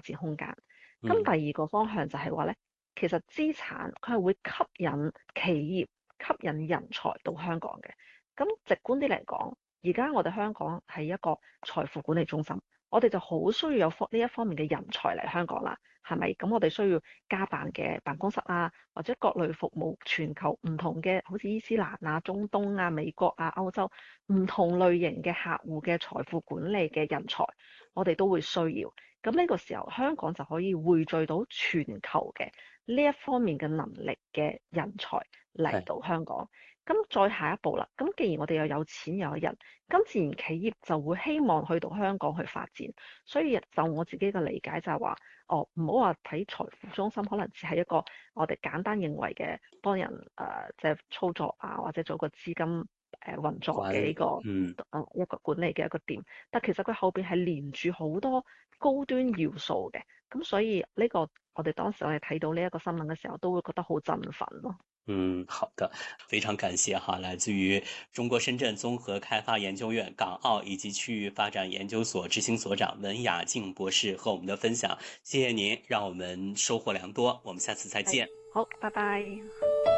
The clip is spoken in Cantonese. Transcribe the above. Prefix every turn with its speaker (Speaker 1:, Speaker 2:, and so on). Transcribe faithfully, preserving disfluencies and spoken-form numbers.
Speaker 1: 展空間。咁
Speaker 2: 嗯
Speaker 1: 第二個方向就係話咧，其實資產佢係會吸引企業、吸引人才到香港嘅。咁直觀啲嚟講，而家我哋香港係一個財富管理中心，我哋就好需要有方呢一方面嘅人才嚟香港啦，係咪？咁我哋需要家辦嘅辦公室啊，或者各類服務全球唔同嘅，好似伊斯蘭啊、中東啊、美國啊、歐洲唔同類型嘅客戶嘅財富管理嘅人才，我哋都會需要。咁呢個時候，香港就可以匯聚到全球嘅呢一方面嘅能力嘅人才嚟
Speaker 2: 係
Speaker 1: 到香港。咁再下一步啦，咁既然我哋又有錢又有人，咁自然企業就會希望去到香港去發展。所以就我自己嘅理解就係話，哦，唔好話睇財富中心，可能只係一個我哋簡單認為嘅幫人誒即係操作啊，或者做個資金誒、呃、運作
Speaker 2: 管理，
Speaker 1: 嘅一個誒、
Speaker 2: 嗯。
Speaker 1: 呃、一個管理嘅一個點。但其實佢後邊係連住好多高端要素嘅，咁所以呢個我哋當時我哋睇到呢一個新聞嘅時候，都會覺得好振奮咯。
Speaker 2: 嗯，好的，非常感謝哈，來自於中國深圳綜合開發研究院港澳以及區域發展研究所執行所長文雅靜博士和我們的分享，謝謝您，讓我們收穫良多，我們下次再
Speaker 1: 係，
Speaker 2: 見。
Speaker 1: 好，拜拜。